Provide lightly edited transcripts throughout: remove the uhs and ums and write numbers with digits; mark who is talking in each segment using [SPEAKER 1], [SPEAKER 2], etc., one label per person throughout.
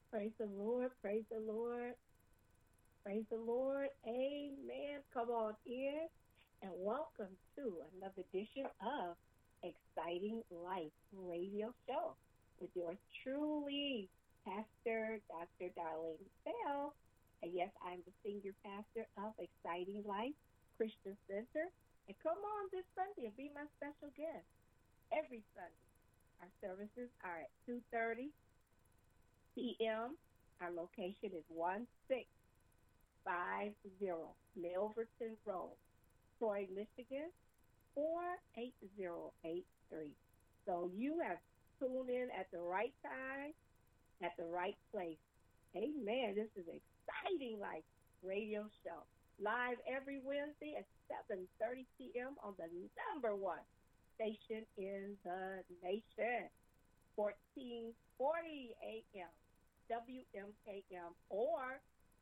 [SPEAKER 1] Praise the Lord. Praise the Lord. Praise the Lord. Amen. Come on in and welcome to another edition of Exciting Life Radio Show with yours truly, Pastor Dr. Darlene Bell. And yes, I'm the senior pastor of Exciting Life Christian Center. And come on this Sunday and be my special guest every Sunday. Our services are at 2:30 p.m. Our location is 1650 Milverton Road, Troy, Michigan, 48083. So you have tuned in at the right time, at the right place. Amen. This is Exciting Life Radio Show. Live every Wednesday at 7:30 p.m. on the number one station in the nation, 1440 a.m. WMKM or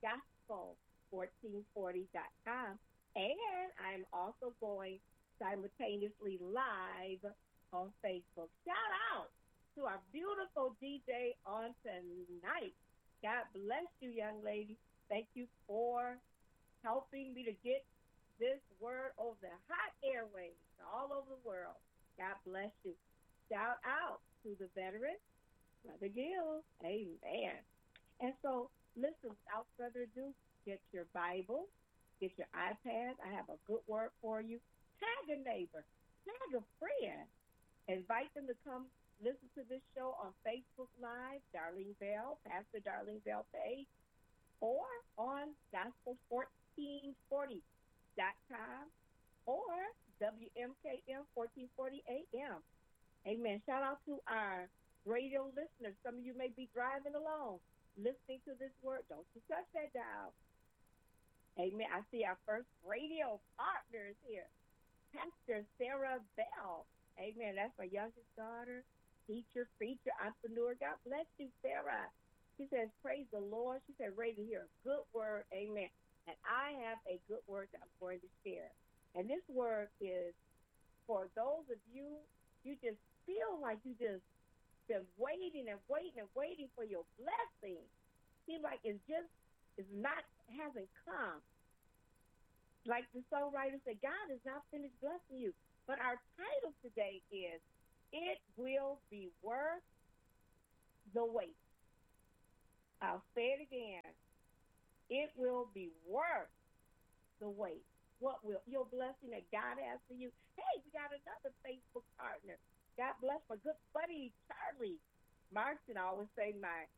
[SPEAKER 1] gospel1440.com. And I'm also going simultaneously live on Facebook. Shout out to our beautiful DJ on tonight. God bless you, young lady. Thank you for helping me to get this word over the hot airwaves all over the world. God bless you. Shout out to the veteran, Brother Gil. Amen. And so, listen, without further ado, get your Bible, get your iPad. I have a good word for you. Tag a neighbor, tag a friend. Invite them to come listen to this show on Facebook Live, Darlene Bell, Pastor Darlene Bell page, or on gospel1440.com or WMKM 1440 AM. Amen. Shout out to our radio listeners. Some of you may be driving along, listening to this word. Don't you touch that dial. Amen. I see our first radio partners here. Pastor Sarah Bell. Amen. That's my youngest daughter, teacher, preacher, entrepreneur. God bless you, Sarah. She says, praise the Lord. She said, ready to hear a good word. Amen. And I have a good word that I'm going to share. And this word is for those of you, you just feel like you just been waiting and waiting and waiting for your blessing. Seems like it's not, hasn't come. Like the songwriter said, God is not finished blessing you. But our title today is, It Will Be Worth the Wait. I'll say it again. It will be worth the wait. What will your blessing that God has for you? Hey, we got another Facebook partner. God bless my good buddy, Charlie Martin. I always say my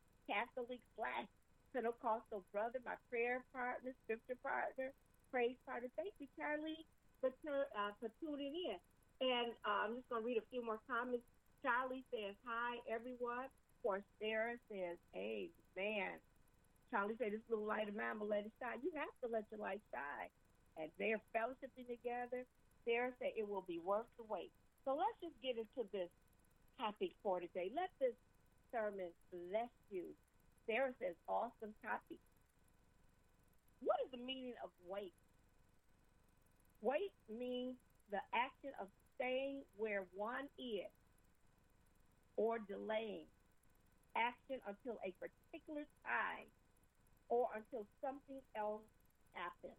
[SPEAKER 1] Catholic/Pentecostal brother, my prayer partner, scripture partner, praise partner. Thank you, Charlie, for tuning in. And I'm just going to read a few more comments. Charlie says, hi, everyone. Of course, Sarah says, amen. Charlie said, this little light of mine will let it shine. You have to let your light shine. And they're fellowshipping together. Sarah said, it will be worth the wait. So let's just get into this topic for today. Let this sermon bless you. Sarah says, awesome topic. What is the meaning of wait? Wait means the action of staying where one is or delaying action until a particular time or until something else happens.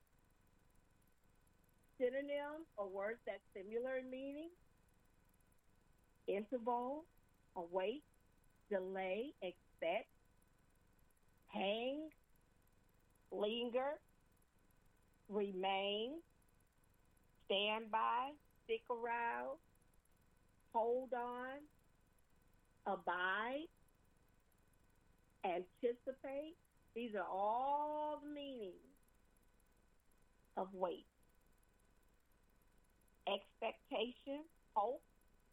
[SPEAKER 1] Synonyms or words that's similar in meaning: interval, await, delay, expect, hang, linger, remain, stand by, stick around, hold on, abide, anticipate. These are all the meanings of wait. Expectation, hope,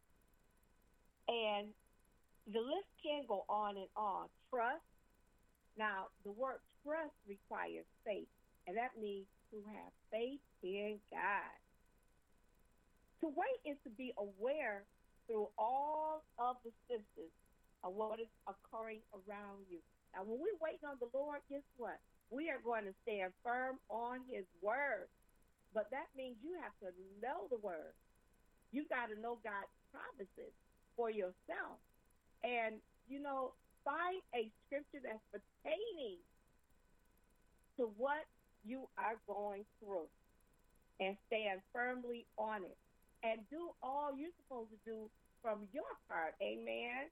[SPEAKER 1] and the list can go on and on. Trust. Now, the word trust requires faith, and that means to have faith in God. To wait is to be aware through all of the senses of what is occurring around you. Now, when we're waiting on the Lord, guess what? We are going to stand firm on his word. But that means you have to know the word. You got to know God's promises for yourself. And, you know, find a scripture that's pertaining to what you are going through and stand firmly on it and do all you're supposed to do from your part. Amen.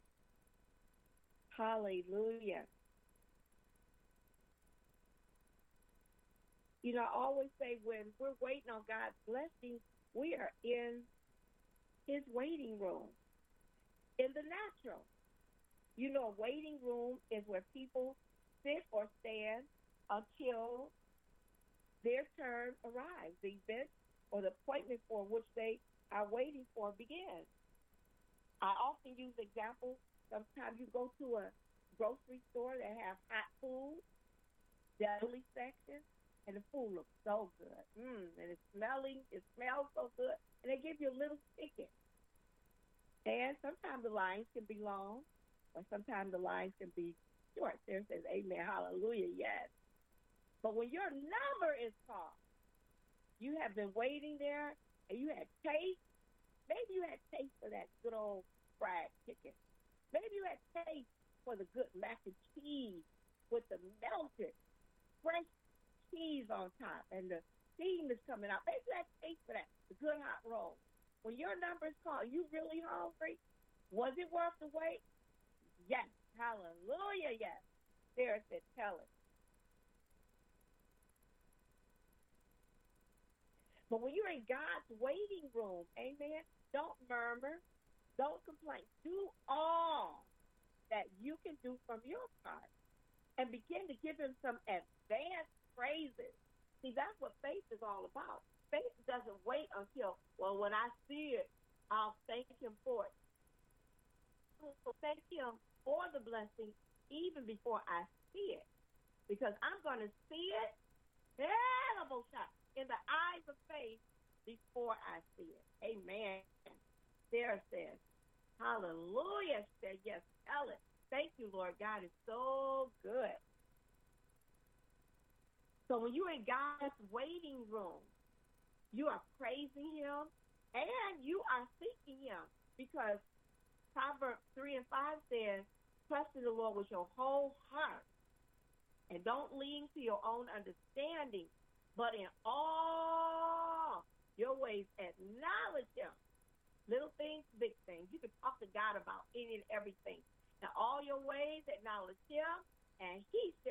[SPEAKER 1] Hallelujah. You know, I always say when we're waiting on God's blessing, we are in his waiting room. In the natural, you know, a waiting room is where people sit or stand until their turn arrives. The event or the appointment for which they are waiting for begins. I often use examples. Sometimes you go to a grocery store that have hot food, deli section, and the food looks so good. And it smells so good. And they give you a little ticket. And sometimes the lines can be long, or sometimes the lines can be short. There says, amen, hallelujah, yes. But when your number is called, you have been waiting there, and you had taste. Maybe you had taste for that good old fried chicken. Maybe you had taste for the good mac and cheese with the melted, fresh cheese on top, and the steam is coming out. Maybe you had taste for that, the good hot roll. When your number is called, you really hungry? Was it worth the wait? Yes. Hallelujah, yes. Sarah said, tell it. But when you're in God's waiting room, amen, don't murmur, don't complain. Do all that you can do from your part and begin to give him some advanced praises. See, that's what faith is all about. Faith doesn't wait until, well, when I see it, I'll thank him for it. So thank him for the blessing even before I see it. Because I'm going to see it in the eyes of faith before I see it. Amen. Sarah says, hallelujah. She said, yes, tell it. Thank you, Lord. God is so good. So when you're in God's waiting room, you are praising him and you are seeking him, because Proverbs 3 and 5 says, trust in the Lord with your whole heart and don't lean to your own understanding, but in all your ways acknowledge him. Little things, big things. You can talk to God about any and everything. Now, all your ways acknowledge him, and he shall